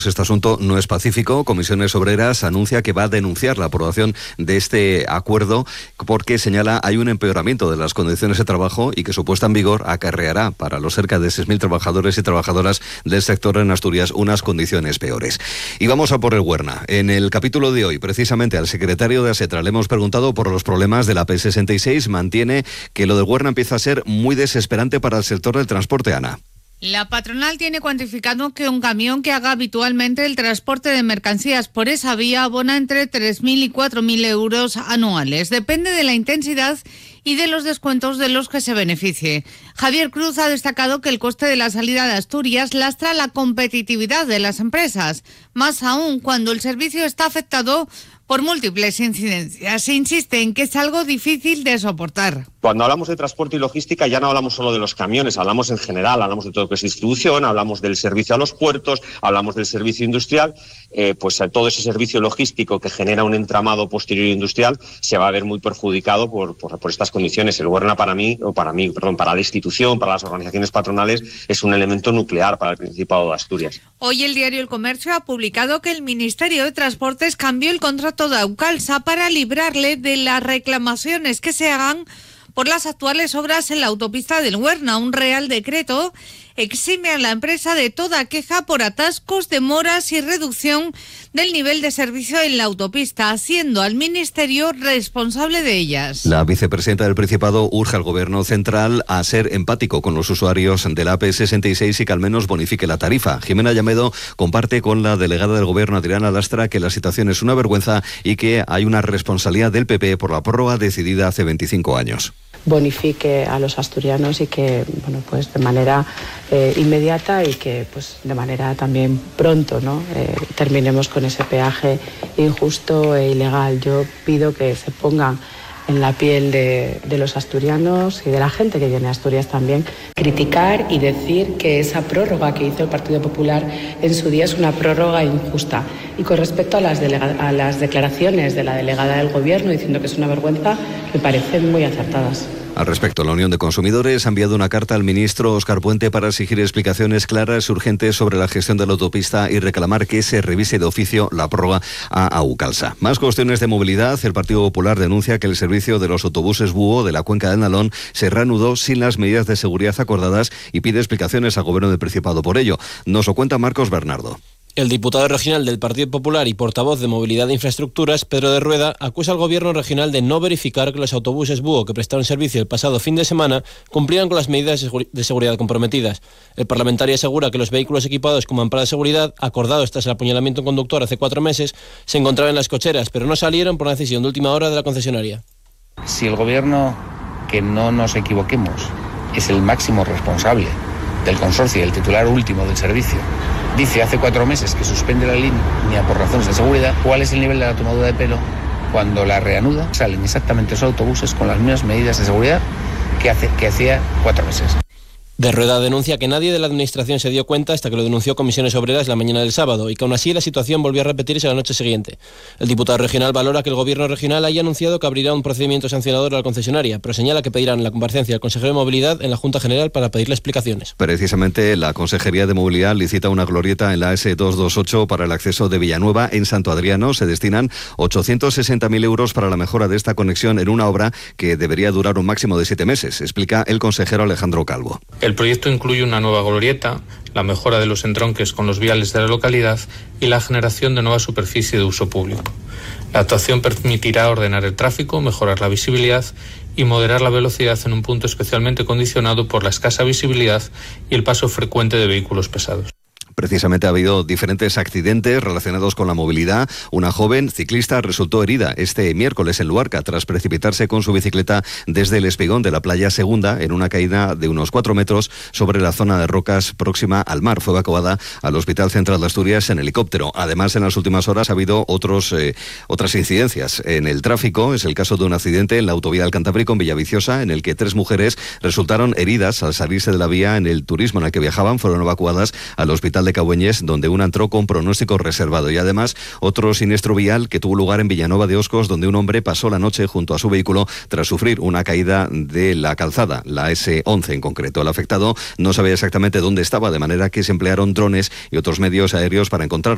Este asunto no es pacífico. Comisiones Obreras anuncia que va a denunciar la aprobación de este acuerdo porque señala hay un empeoramiento de las condiciones de trabajo y que su puesta en vigor acarreará para los cerca de 6.000 trabajadores y trabajadoras del sector en Asturias unas condiciones peores. Y vamos a por el Huerna. En el capítulo de hoy, precisamente al secretario de ASETRA le hemos preguntado por los problemas de la P66. Mantiene que lo del Huerna empieza a ser muy desesperante para el sector del transporte, Ana. La patronal tiene cuantificado que un camión que haga habitualmente el transporte de mercancías por esa vía abona entre 3.000 y 4.000 euros anuales. Depende de la intensidad y de los descuentos de los que se beneficie. Javier Cruz ha destacado que el coste de la salida de Asturias lastra la competitividad de las empresas, más aún cuando el servicio está afectado por múltiples incidencias. Se insiste en que es algo difícil de soportar. Cuando hablamos de transporte y logística ya no hablamos solo de los camiones, hablamos en general, hablamos de todo lo que es distribución, hablamos del servicio a los puertos, hablamos del servicio industrial, pues todo ese servicio logístico que genera un entramado posterior industrial se va a ver muy perjudicado por estas condiciones. El Huerna para la institución, para las organizaciones patronales, es un elemento nuclear para el Principado de Asturias. Hoy el diario El Comercio ha publicado que el Ministerio de Transportes cambió el contrato de Aucalsa para librarle de las reclamaciones que se hagan por las actuales obras en la autopista del Huerna. Un real decreto exime a la empresa de toda queja por atascos, demoras y reducción del nivel de servicio en la autopista, siendo al Ministerio responsable de ellas. La vicepresidenta del Principado urge al Gobierno central a ser empático con los usuarios de la AP66 y que al menos bonifique la tarifa. Jimena Llamedo comparte con la delegada del Gobierno, Adriana Lastra, que la situación es una vergüenza y que hay una responsabilidad del PP por la prórroga decidida hace 25 años. Bonifique a los asturianos y que, pues de manera inmediata y que pues de manera también pronto, terminemos con ese peaje injusto e ilegal. Yo pido que se pongan en la piel de los asturianos y de la gente que viene a Asturias también. Criticar y decir que esa prórroga que hizo el Partido Popular en su día es una prórroga injusta. Y con respecto a las declaraciones de la delegada del Gobierno diciendo que es una vergüenza, me parecen muy acertadas. Al respecto, la Unión de Consumidores ha enviado una carta al ministro Óscar Puente para exigir explicaciones claras y urgentes sobre la gestión de la autopista y reclamar que se revise de oficio la prórroga a Aucalsa. Más cuestiones de movilidad. El Partido Popular denuncia que el servicio de los autobuses Búho de la Cuenca del Nalón se reanudó sin las medidas de seguridad acordadas y pide explicaciones al Gobierno del Principado por ello. Nos lo cuenta Marcos Bernardo. El diputado regional del Partido Popular y portavoz de Movilidad e Infraestructuras, Pedro de Rueda, acusa al Gobierno regional de no verificar que los autobuses Búho que prestaron servicio el pasado fin de semana cumplían con las medidas de seguridad comprometidas. El parlamentario asegura que los vehículos equipados con mampara de seguridad, acordados tras el apuñalamiento conductor hace 4 meses, se encontraban en las cocheras, pero no salieron por una decisión de última hora de la concesionaria. Si el Gobierno, que no nos equivoquemos, es el máximo responsable del consorcio y el titular último del servicio, dice hace 4 meses que suspende la línea por razones de seguridad, ¿cuál es el nivel de la tomadura de pelo? Cuando la reanuda, salen exactamente esos autobuses con las mismas medidas de seguridad que hacía 4 meses. De Rueda denuncia que nadie de la Administración se dio cuenta hasta que lo denunció Comisiones Obreras la mañana del sábado y que aún así la situación volvió a repetirse la noche siguiente. El diputado regional valora que el Gobierno regional haya anunciado que abrirá un procedimiento sancionador a la concesionaria, pero señala que pedirán la comparecencia del consejero de Movilidad en la Junta General para pedirle explicaciones. Precisamente la Consejería de Movilidad licita una glorieta en la S228 para el acceso de Villanueva en Santo Adriano. Se destinan 860.000 euros para la mejora de esta conexión en una obra que debería durar un máximo de 7 meses, explica el consejero Alejandro Calvo. El proyecto incluye una nueva glorieta, la mejora de los entronques con los viales de la localidad y la generación de nueva superficie de uso público. La actuación permitirá ordenar el tráfico, mejorar la visibilidad y moderar la velocidad en un punto especialmente condicionado por la escasa visibilidad y el paso frecuente de vehículos pesados. Precisamente ha habido diferentes accidentes relacionados con la movilidad. Una joven ciclista resultó herida este miércoles en Luarca tras precipitarse con su bicicleta desde el espigón de la playa Segunda en una caída de unos 4 metros sobre la zona de rocas próxima al mar. Fue evacuada al Hospital Central de Asturias en helicóptero. Además, en las últimas horas ha habido otras incidencias en el tráfico. Es el caso de un accidente en la autovía del Cantábrico en Villaviciosa, en el que 3 mujeres resultaron heridas al salirse de la vía en el turismo en el que viajaban. Fueron evacuadas al Hospital de Cabueñes, donde una entró con pronóstico reservado. Y además, otro siniestro vial que tuvo lugar en Villanueva de Oscos, donde un hombre pasó la noche junto a su vehículo tras sufrir una caída de la calzada, la S11 en concreto. El afectado no sabía exactamente dónde estaba, de manera que se emplearon drones y otros medios aéreos para encontrarlo.